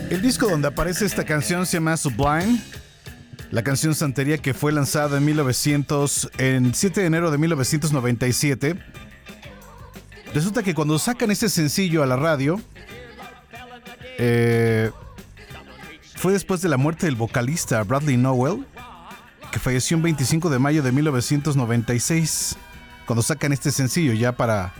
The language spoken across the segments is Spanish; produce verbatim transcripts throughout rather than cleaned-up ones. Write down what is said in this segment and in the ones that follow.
El disco donde aparece esta canción se llama Sublime. La canción Santería, que fue lanzada en mil novecientos, en siete de enero de mil novecientos noventa y siete. Resulta que cuando sacan ese sencillo a la radio, eh, fue después de la muerte del vocalista Bradley Nowell, que falleció el veinticinco de mayo de mil novecientos noventa y seis. Cuando sacan este sencillo ya para,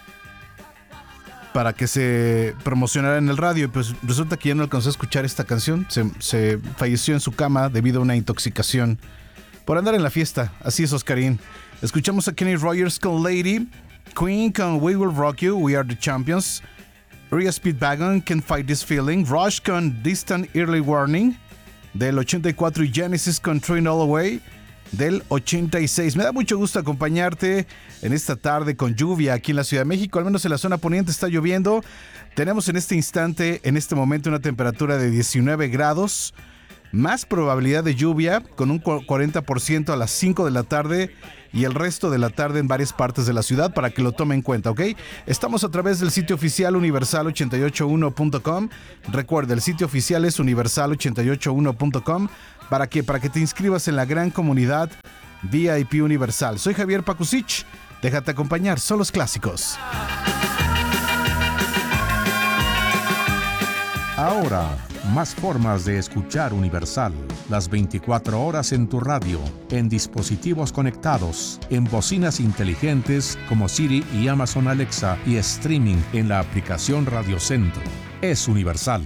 para que se promocionara en el radio, pues resulta que ya no alcanzó a escuchar esta canción. Se, se falleció en su cama debido a una intoxicación por andar en la fiesta. Así es, Oscarín. Escuchamos a Kenny Rogers con Lady, Queen con We Will Rock You, We Are the Champions, Ria Speedwagon, Can't Fight This Feeling, Rush con Distant Early Warning del ochenta y cuatro y Genesis con Train All Away del ochenta y seis. Me da mucho gusto acompañarte en esta tarde con lluvia aquí en la Ciudad de México, al menos en la zona poniente está lloviendo. Tenemos en este instante, en este momento, una temperatura de diecinueve grados, más probabilidad de lluvia con un cuarenta por ciento a las cinco de la tarde y el resto de la tarde en varias partes de la ciudad, para que lo tome en cuenta, ¿ok? Estamos a través del sitio oficial universal ochenta y ocho uno punto com. Recuerda, el sitio oficial es universal ochenta y ocho uno punto com. ¿Para qué? Para que te inscribas en la gran comunidad V I P Universal. Soy Javier Pakusich. Déjate acompañar, son los clásicos. Ahora, más formas de escuchar Universal. Las veinticuatro horas en tu radio, en dispositivos conectados, en bocinas inteligentes como Siri y Amazon Alexa y streaming en la aplicación Radio Centro. Es Universal.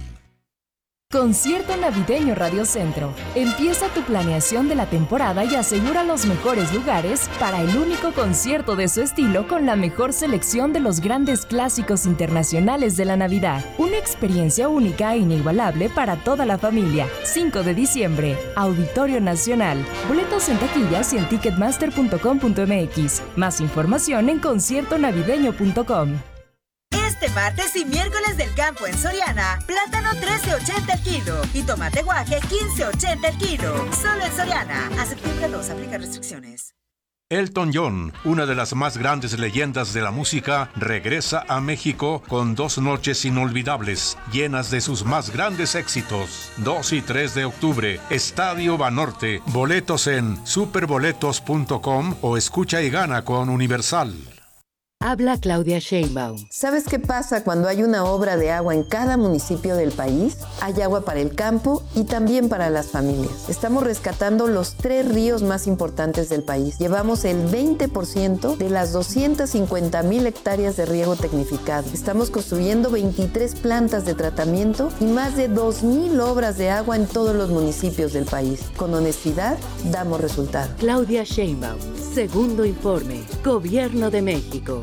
Concierto Navideño Radio Centro. Empieza tu planeación de la temporada y asegura los mejores lugares para el único concierto de su estilo con la mejor selección de los grandes clásicos internacionales de la Navidad. Una experiencia única e inigualable para toda la familia. cinco de diciembre, Auditorio Nacional. Boletos en taquillas y en ticketmaster punto com punto m x. Más información en concierto navideño punto com. Este martes y miércoles del campo en Soriana, plátano trece ochenta el kilo y tomate guaje quince ochenta el kilo. Solo en Soriana. A septiembre dos, aplica restricciones. Elton John, una de las más grandes leyendas de la música, regresa a México con dos noches inolvidables, llenas de sus más grandes éxitos. dos y tres de octubre, Estadio Banorte. Boletos en superboletos punto com o escucha y gana con Universal. Habla Claudia Sheinbaum. ¿Sabes qué pasa cuando hay una obra de agua en cada municipio del país? Hay agua para el campo y también para las familias. Estamos rescatando los tres ríos más importantes del país. Llevamos el veinte por ciento de las doscientas cincuenta mil hectáreas de riego tecnificado. Estamos construyendo veintitrés plantas de tratamiento y más de dos mil obras de agua en todos los municipios del país. Con honestidad, damos resultados. Claudia Sheinbaum. Segundo informe. Gobierno de México.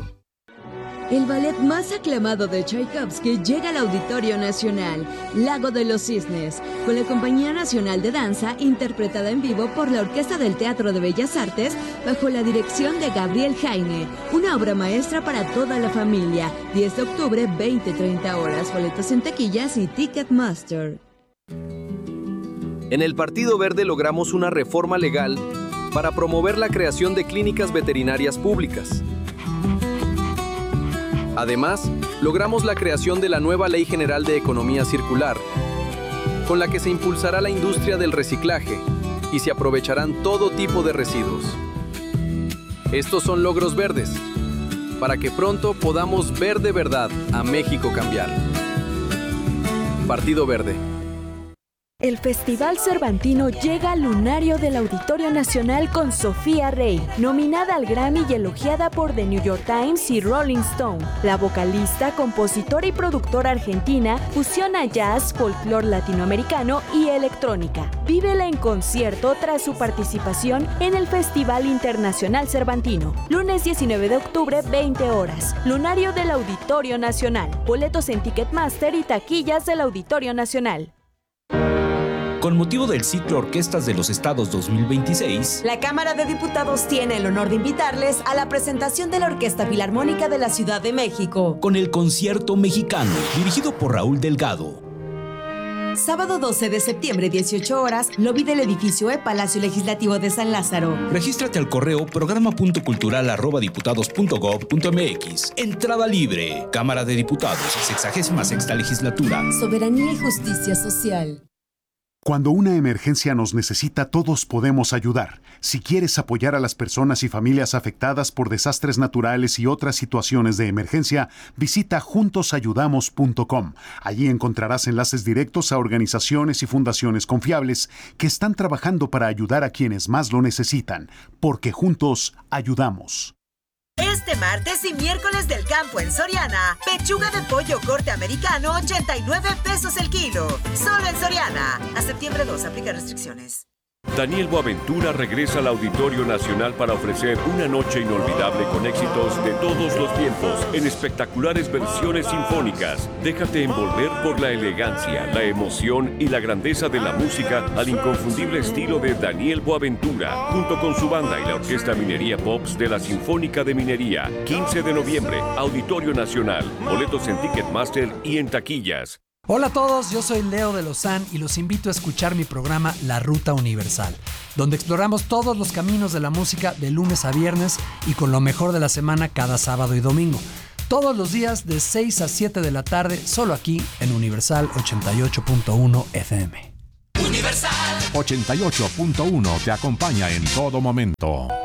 El ballet más aclamado de Tchaikovsky llega al Auditorio Nacional, Lago de los Cisnes, con la Compañía Nacional de Danza, interpretada en vivo por la Orquesta del Teatro de Bellas Artes, bajo la dirección de Gabriel Jaime. Una obra maestra para toda la familia. diez de octubre, veinte treinta horas. Boletos en taquillas y Ticketmaster. En el Partido Verde logramos una reforma legal para promover la creación de clínicas veterinarias públicas. Además, logramos la creación de la nueva Ley General de Economía Circular, con la que se impulsará la industria del reciclaje y se aprovecharán todo tipo de residuos. Estos son logros verdes, para que pronto podamos ver de verdad a México cambiar. Partido Verde. El Festival Cervantino llega al lunario del Auditorio Nacional con Sofía Rey, nominada al Grammy y elogiada por The New York Times y Rolling Stone. La vocalista, compositora y productora argentina fusiona jazz, folclore latinoamericano y electrónica. Vívela en concierto tras su participación en el Festival Internacional Cervantino. Lunes diecinueve de octubre, veinte horas. Lunario del Auditorio Nacional. Boletos en Ticketmaster y taquillas del Auditorio Nacional. Con motivo del ciclo Orquestas de los Estados dos mil veintiséis, la Cámara de Diputados tiene el honor de invitarles a la presentación de la Orquesta Filarmónica de la Ciudad de México, con el Concierto Mexicano, dirigido por Raúl Delgado. Sábado doce de septiembre, dieciocho horas, lobby del edificio E Palacio Legislativo de San Lázaro. Regístrate al correo programa punto cultural arroba diputados punto gob punto mx. Entrada libre. Cámara de Diputados, sexagésima sexta legislatura. Soberanía y justicia social. Cuando una emergencia nos necesita, todos podemos ayudar. Si quieres apoyar a las personas y familias afectadas por desastres naturales y otras situaciones de emergencia, visita juntos ayudamos punto com. Allí encontrarás enlaces directos a organizaciones y fundaciones confiables que están trabajando para ayudar a quienes más lo necesitan, porque juntos ayudamos. Este martes y miércoles del campo en Soriana, pechuga de pollo corte americano, ochenta y nueve pesos el kilo. Solo en Soriana. A septiembre dos, aplica restricciones. Daniel Boaventura regresa al Auditorio Nacional para ofrecer una noche inolvidable con éxitos de todos los tiempos en espectaculares versiones sinfónicas. Déjate envolver por la elegancia, la emoción y la grandeza de la música al inconfundible estilo de Daniel Boaventura, junto con su banda y la Orquesta Minería Pops de la Sinfónica de Minería. quince de noviembre, Auditorio Nacional. Boletos en Ticketmaster y en taquillas. Hola a todos, yo soy Leo de Lozán y los invito a escuchar mi programa La Ruta Universal, donde exploramos todos los caminos de la música de lunes a viernes y con lo mejor de la semana cada sábado y domingo. Todos los días de seis a siete de la tarde, solo aquí en Universal ochenta y ocho punto uno F M. Universal ochenta y ocho punto uno te acompaña en todo momento.